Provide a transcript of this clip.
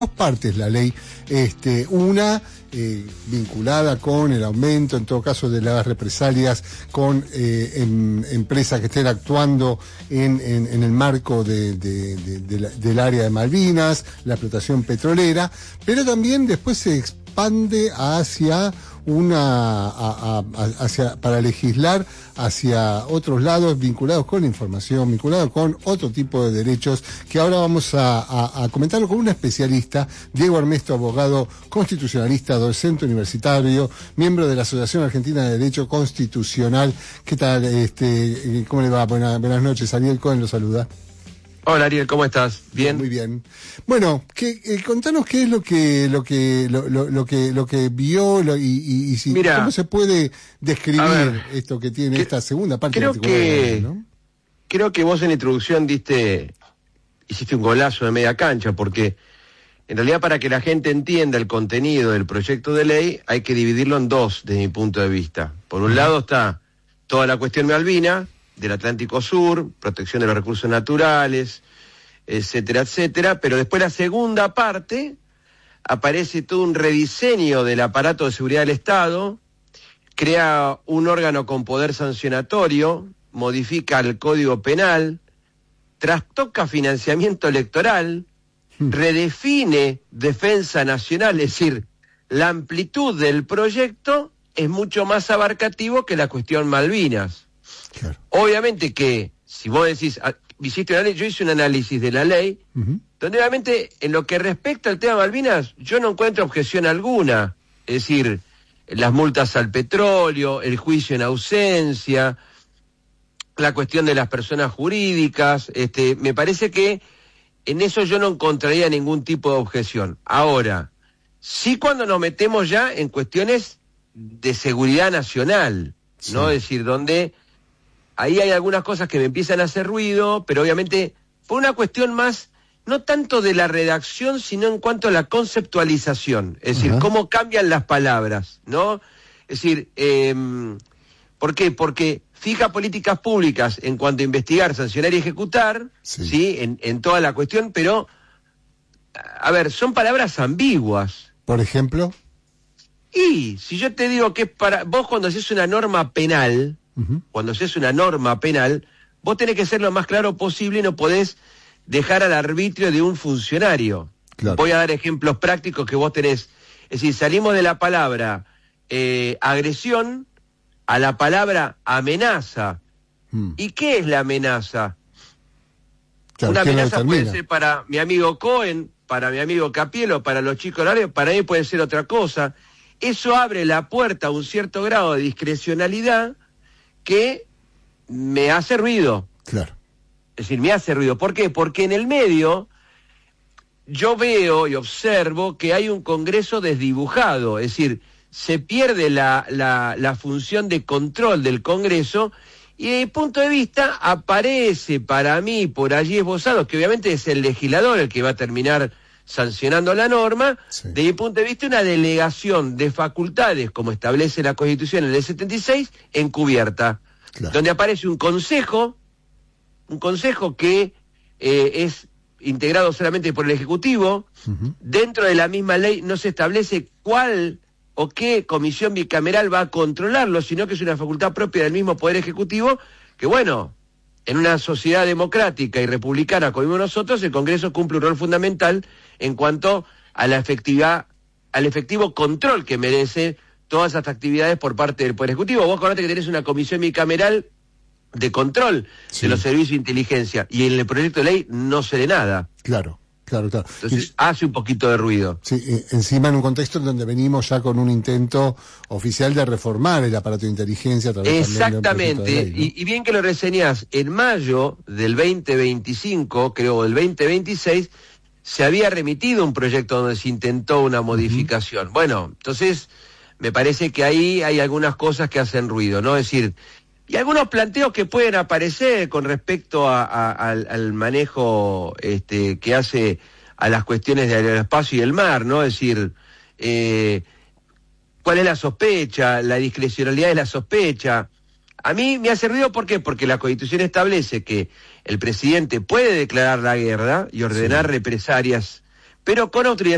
dos partes la ley, una vinculada con el aumento, en todo caso, de las represalias con empresas que estén actuando en el marco del área de Malvinas, la explotación petrolera, pero también después se expande hacia para legislar hacia otros lados vinculados con la información, vinculados con otro tipo de derechos, que ahora vamos a comentarlo con un especialista, Diego Armesto, abogado constitucionalista, docente universitario, miembro de la Asociación Argentina de Derecho Constitucional. ¿Qué tal? ¿Cómo le va? Buenas noches. Ariel Cohen lo saluda. Hola Ariel, ¿cómo estás? ¿Bien? Muy bien. Bueno, contanos qué es lo que vio y si, mira, cómo se puede describir esto que tiene esta segunda parte. Creo que vos en la introducción hiciste un golazo de media cancha, porque en realidad para que la gente entienda el contenido del proyecto de ley hay que dividirlo en dos desde mi punto de vista. Por un lado está toda la cuestión Malvina, del Atlántico Sur, protección de los recursos naturales, etcétera, etcétera, pero después la segunda parte aparece todo un rediseño del aparato de seguridad del Estado, crea un órgano con poder sancionatorio, modifica el Código Penal, trastoca financiamiento electoral, redefine defensa nacional, es decir, la amplitud del proyecto es mucho más abarcativo que la cuestión Malvinas. Claro. Obviamente que, si vos decís, hiciste una ley, yo hice un análisis de la ley, donde obviamente en lo que respecta al tema Malvinas, yo no encuentro objeción alguna. Es decir, las multas al petróleo, el juicio en ausencia, la cuestión de las personas jurídicas, me parece que en eso yo no encontraría ningún tipo de objeción. Ahora, sí cuando nos metemos ya en cuestiones de seguridad nacional, sí, ¿no? Es decir, donde ahí hay algunas cosas que me empiezan a hacer ruido, pero obviamente por una cuestión más, no tanto de la redacción, sino en cuanto a la conceptualización. Es decir, cómo cambian las palabras, ¿no? Es decir, ¿por qué? Porque fija políticas públicas en cuanto a investigar, sancionar y ejecutar, ¿sí? En toda la cuestión, pero, a ver, son palabras ambiguas. ¿Por ejemplo? Y si yo te digo que es para... Vos cuando haces una norma penal... Cuando se hace una norma penal, vos tenés que ser lo más claro posible y no podés dejar al arbitrio de un funcionario. Claro. Voy a dar ejemplos prácticos que vos tenés. Es decir, salimos de la palabra agresión a la palabra amenaza. ¿Y qué es la amenaza? Claro, una amenaza puede ser para mi amigo Cohen, para mi amigo Capielo, para los chicos horarios, para mí puede ser otra cosa. Eso abre la puerta a un cierto grado de discrecionalidad que me hace ruido. Claro. Es decir, me hace ruido. ¿Por qué? Porque en el medio yo veo y observo que hay un Congreso desdibujado. Es decir, se pierde la función de control del Congreso y desde mi punto de vista aparece para mí por allí esbozado, que obviamente es el legislador el que va a terminar sancionando la norma, desde mi punto de vista una delegación de facultades, como establece la Constitución en el 76, encubierta, donde aparece un consejo que es integrado solamente por el Ejecutivo. Dentro de la misma ley no se establece cuál o qué comisión bicameral va a controlarlo, sino que es una facultad propia del mismo Poder Ejecutivo, que bueno, en una sociedad democrática y republicana como nosotros, el Congreso cumple un rol fundamental en cuanto a la efectividad, al efectivo control que merece todas estas actividades por parte del Poder Ejecutivo. Vos acordate que tenés una comisión bicameral de control de los servicios de inteligencia, y en el proyecto de ley no se ve nada. Claro. Entonces hace un poquito de ruido. Sí, encima en un contexto en donde venimos ya con un intento oficial de reformar el aparato de inteligencia a través exactamente, de ley, ¿no? y bien que lo reseñás, en mayo del 2025, creo, del 2026, se había remitido un proyecto donde se intentó una modificación. Bueno, entonces me parece que ahí hay algunas cosas que hacen ruido, ¿no? Es decir, y algunos planteos que pueden aparecer con respecto al manejo que hace a las cuestiones del aeroespacio y el mar, ¿no? Es decir, ¿cuál es la sospecha? La discrecionalidad de la sospecha. A mí me hace ruido, ¿por qué? Porque la Constitución establece que el presidente puede declarar la guerra y ordenar represalias, pero con autoridad